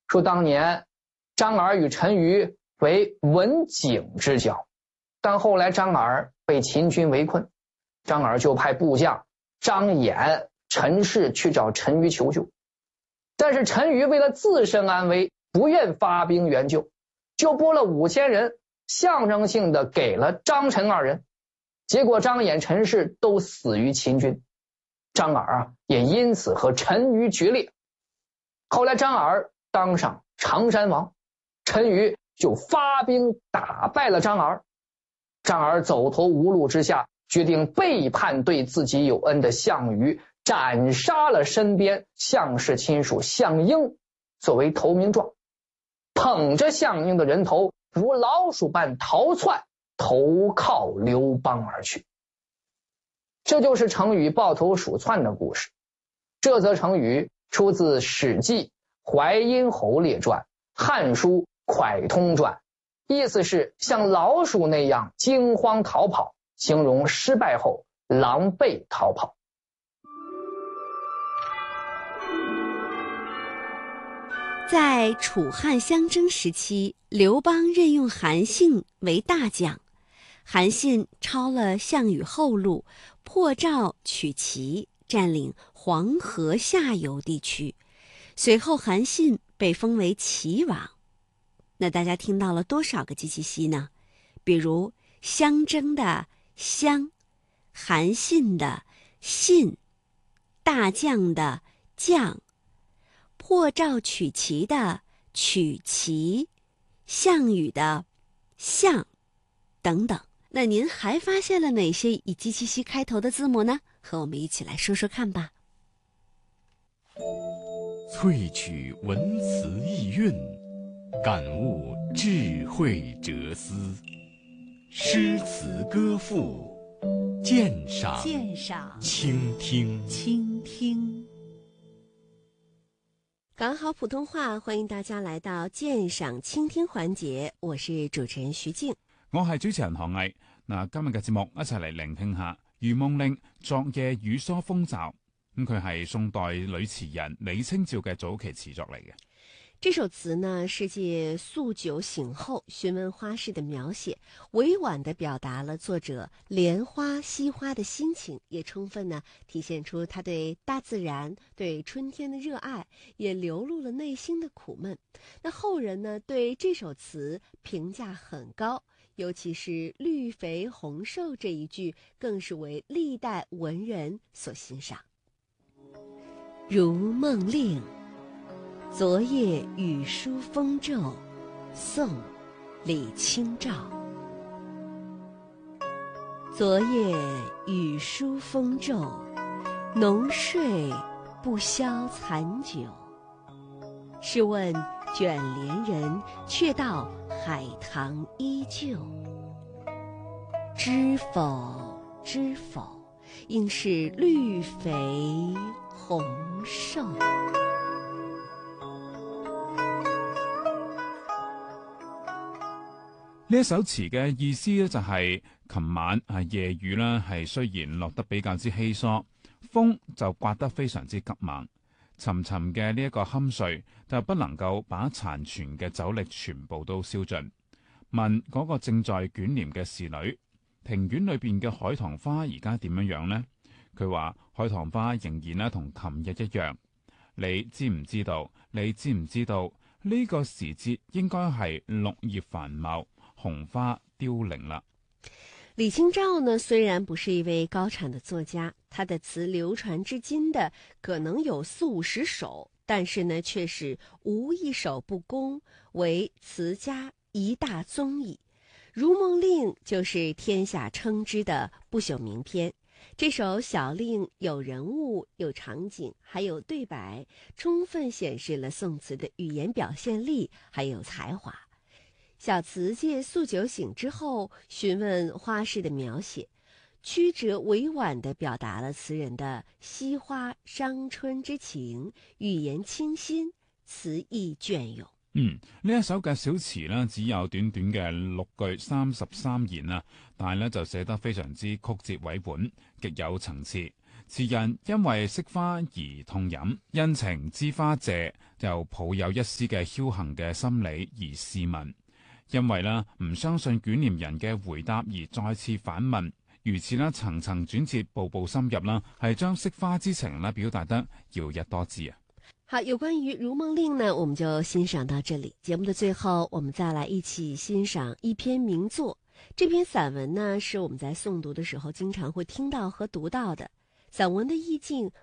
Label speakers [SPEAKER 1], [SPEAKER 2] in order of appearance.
[SPEAKER 1] 说当年张耳与陈馀为文景之交，但后来张耳被秦军围困，张耳就派部将张衍、陈氏去找陈馀求救，但是陈馀为了自身安危，不愿发兵援救，就拨了5000人，象征性的给了张陈二人，结果张衍、陈氏都死于秦军，张耳也因此和陈馀决裂。后来张耳当上常山王，陈馀就发兵打败了张耳。张耳走投无路之下，决定背叛对自己有恩的项羽，斩杀了身边项氏亲属项英作为投名状，捧着项英的人头如老鼠般逃窜，投靠刘邦而去。这就是成语抱头鼠窜的故事。这则成语出自《史记·淮阴侯列传》、《汉书·蒯通传》，意思是像老鼠那样惊慌逃跑，形容失败后狼狈逃跑。
[SPEAKER 2] 在楚汉相争时期，刘邦任用韩信为大将，韩信抄了项羽后路，破赵取齐，占领黄河下游地区。随后韩信被封为齐王。那大家听到了多少个机器息呢？比如相争的相，韩信的信，大将的将，破赵取齐的取齐，项羽的项等等。那您还发现了哪些以机器息开头的字母呢？和我们一起来说说看吧。
[SPEAKER 3] 萃取文辞意蕴，感悟智慧哲思，诗词歌赋，鉴赏倾听。
[SPEAKER 2] 港好普通话，欢迎大家来到鉴賞傾聽環節，我是主持人徐靜，
[SPEAKER 4] 我係主持人何毅。嗱，今日嘅節目一齊嚟聆聽下余夢令昨夜雨疏風驟。咁佢係宋代女詞人李清照嘅早期詞作嚟嘅。
[SPEAKER 2] 這首詞呢，是借宿酒醒後詢問花事的描寫，委婉地表達了作者憐花惜花的心情，也充分呢體現出他對大自然、對春天的熱愛，也流露了內心的苦悶。那後人呢對這首詞評價很高，尤其是綠肥紅瘦這一句，更是為歷代文人所欣賞。如夢令，昨夜雨疏風驟，宋·李清照。昨夜雨疏風驟，濃睡不消殘酒。試問卷簾人，卻道海棠依舊。知否知否，應是綠肥紅瘦。
[SPEAKER 4] 呢一首詞嘅意思咧就係琴晚夜雨啦，係雖然落得比較之稀疏，風就刮得非常之急猛，沉沉嘅呢一個酣睡就不能夠把殘存嘅酒力全部都燒盡。問嗰個正在捲簾嘅侍女，庭院裏邊嘅海棠花而家點樣樣呢？佢話海棠花仍然咧同琴日一樣。你知唔知道？你知唔知道呢個時節應該係綠葉繁茂，紅花凋零了。
[SPEAKER 2] 李清照呢，雖然不是一位高產的作家，他的詞流傳至今的可能有40-50首，但是呢，卻是無一首不公，為詞家一大宗矣。如夢令就是天下稱之的不朽名篇。這首小令有人物、有場景，還有對白，充分顯示了宋詞的語言表現力還有才華。小詞借宿酒醒之後詢問花事的描寫，曲折委婉地表達了詞人的惜花傷春之情，語言清新，詞意隽永。
[SPEAKER 4] 呢一首嘅小詞呢，只有短短嘅6句33言啊，但係呢就寫得非常之曲折委婉，極有層次。 詞人因為惜花而痛飲，因情知花謝，又抱有一絲嘅僥倖嘅心理而試問，因為啦唔相信捲簾人嘅回答而再次反問，如此啦層層轉折，步步深入啦，係將惜花之情啦表達得要一多姿啊！
[SPEAKER 2] 好，有關於《如夢令》呢，我們就欣賞到這裡。節目的最後，我們再來一起欣賞一篇名作。這篇散文呢，是我們在誦讀的時候經常會聽到和讀到的。散文的意境